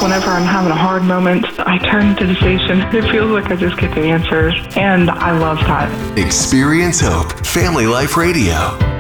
whenever I'm having a hard moment, I turn to the station. It feels like I just get the answers, and I love that. Experience Hope, Family Life Radio.